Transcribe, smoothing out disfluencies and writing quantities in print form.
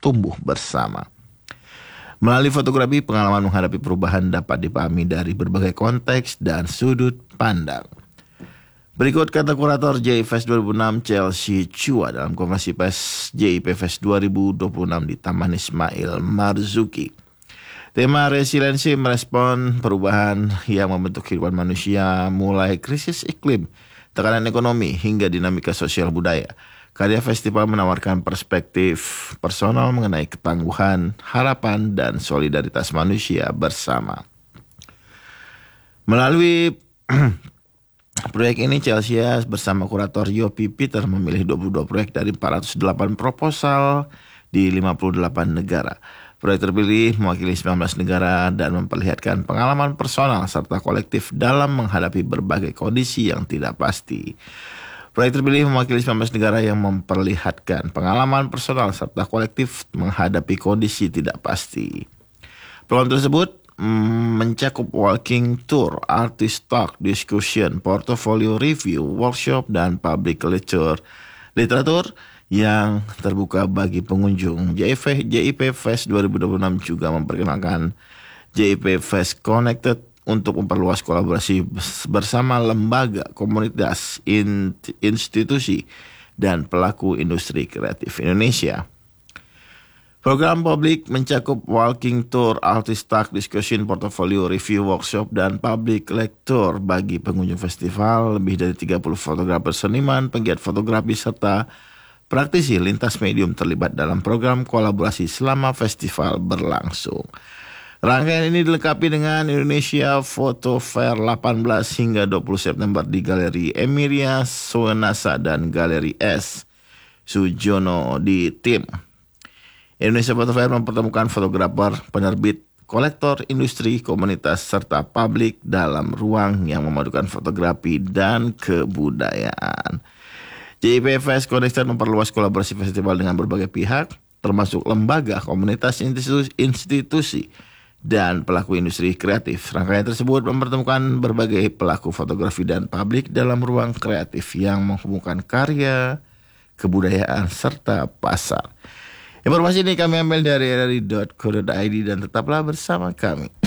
tumbuh bersama. Melalui fotografi, pengalaman menghadapi perubahan dapat dipahami dari berbagai konteks dan sudut pandang. Berikut kata kurator JIP Fest 2006 Chelsea Chua dalam konferensi pers JIP Fest 2026 di Taman Ismail Marzuki. Tema resiliensi merespon perubahan yang membentuk kehidupan manusia, mulai krisis iklim, tekanan ekonomi, hingga dinamika sosial budaya. Karya festival menawarkan perspektif personal mengenai ketangguhan, harapan, dan solidaritas manusia bersama. Melalui proyek ini, Chelsea bersama kurator Yopi Peter memilih 22 proyek dari 408 proposal di 58 negara. Proyek terpilih mewakili 19 negara dan memperlihatkan pengalaman personal serta kolektif dalam menghadapi berbagai kondisi yang tidak pasti. Proyek terpilih mewakili 19 negara yang memperlihatkan pengalaman personal serta kolektif menghadapi kondisi tidak pasti. Program tersebut mencakup walking tour, artist talk, discussion, portfolio review, workshop, dan public lecture literatur yang terbuka bagi pengunjung. JIP Fest 2026 juga memperkenalkan JIP Fest Connected untuk memperluas kolaborasi bersama lembaga, komunitas, institusi, dan pelaku industri kreatif Indonesia. Program publik mencakup walking tour, artist talk, discussion, portfolio review, workshop, dan public lecture bagi pengunjung festival. Lebih dari 30 fotografer seniman, penggiat fotografi, serta praktisi lintas medium terlibat dalam program kolaborasi selama festival berlangsung. Rangkaian ini dilengkapi dengan Indonesia Photo Fair 18 hingga 20 September di Galeri Emilia Suenasa dan Galeri S. Sujono di Tim. Indonesia Photo Fair mempertemukan fotografer, penerbit, kolektor, industri, komunitas, serta publik dalam ruang yang memadukan fotografi dan kebudayaan. JIP Fest Connected memperluas kolaborasi festival dengan berbagai pihak, termasuk lembaga, komunitas, institusi, dan pelaku industri kreatif. Rangkaian tersebut mempertemukan berbagai pelaku fotografi dan publik dalam ruang kreatif yang menghubungkan karya, kebudayaan, serta pasar. Informasi ini kami ambil dari rri.co.id dan tetaplah bersama kami.